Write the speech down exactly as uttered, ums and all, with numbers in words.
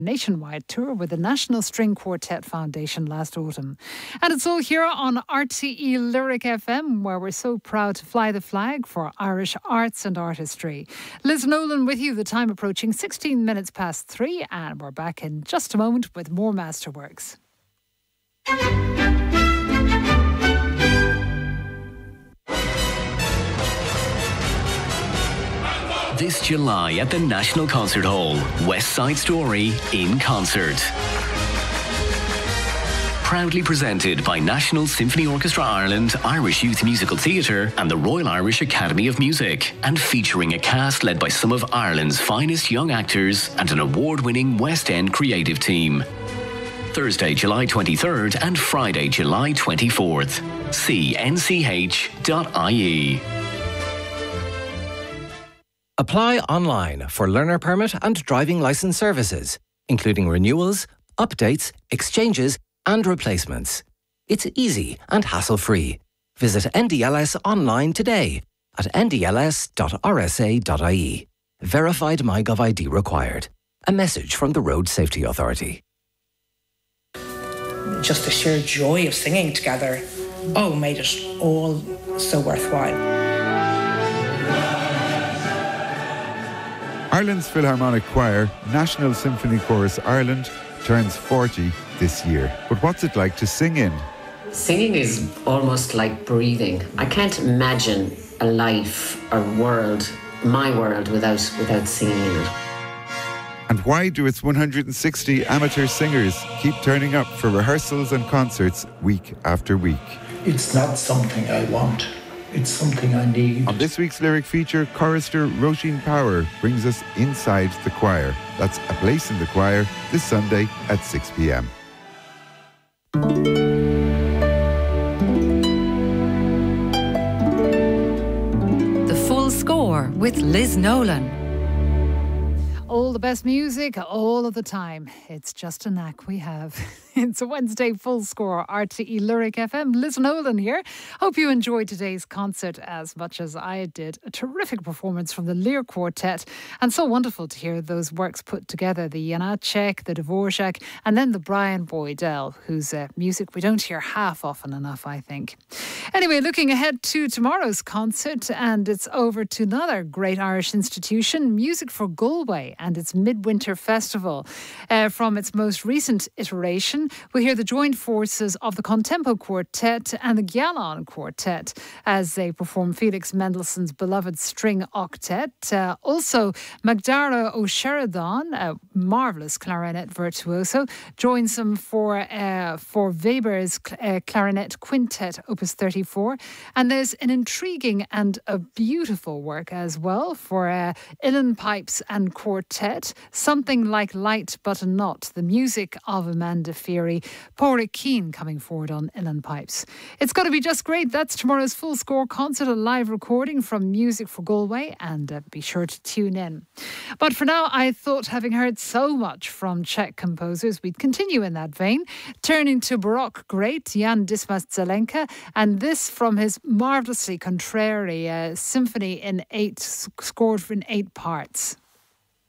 nationwide tour with the National String Quartet Foundation last autumn. And it's all here on R T E Lyric F M, where we're so proud to fly the flag for Irish arts and artistry. Liz Nolan with you, the time approaching sixteen minutes past three, and we're back in just a moment with more Masterworks. This July at the National Concert Hall, West Side Story in concert. Proudly presented by National Symphony Orchestra Ireland, Irish Youth Musical Theatre and the Royal Irish Academy of Music, and featuring a cast led by some of Ireland's finest young actors and an award-winning West End creative team. Thursday, July twenty-third and Friday, July twenty-fourth. See n c h dot i e. Apply online for learner permit and driving licence services, including renewals, updates, exchanges and replacements. It's easy and hassle-free. Visit N D L S online today at n d l s dot r s a dot i e. Verified MyGov I D required. A message from the Road Safety Authority. Just the sheer joy of singing together, oh, made it all so worthwhile. Ireland's Philharmonic Choir, National Symphony Chorus Ireland, turns forty this year. But what's it like to sing in? Singing is almost like breathing. I can't imagine a life, a world, my world, without without singing in it. And why do its one hundred sixty amateur singers keep turning up for rehearsals and concerts week after week? It's not something I want. It's something I need. On this week's lyric feature, chorister Roisin Power brings us inside the choir. That's A Place in the Choir this Sunday at six p m. The Full Score with Liz Nolan. All the best music, all of the time. It's just a knack we have. It's a Wednesday Full Score, R T E Lyric F M. Liz Nolan here. Hope you enjoyed today's concert as much as I did. A terrific performance from the Lear Quartet, and so wonderful to hear those works put together. The Janacek, the Dvorak, and then the Brian Boydell, whose uh, music we don't hear half often enough, I think. Anyway, looking ahead to tomorrow's concert, and it's over to another great Irish institution, Music for Galway, and its Midwinter Festival. Uh, from its most recent iteration, we hear the joint forces of the Contempo Quartet and the Gialon Quartet as they perform Felix Mendelssohn's beloved string octet. Uh, also, Magdara O'Sheridan, a marvellous clarinet virtuoso, joins them for uh, for Weber's uh, clarinet quintet, Opus thirty-four. And there's an intriguing and a beautiful work as well for uh, uilleann pipes and quartet, Something Like Light But Not, the music of Amanda Feary. Pádraig Keane coming forward on uilleann pipes. It's going to be just great. That's tomorrow's Full Score concert, a live recording from Music for Galway, and uh, be sure to tune in. But for now, I thought, having heard so much from Czech composers, we'd continue in that vein, turning to Baroque great Jan Dismas Zelenka, and this from his marvellously contrary uh, symphony in eight, scored in eight parts.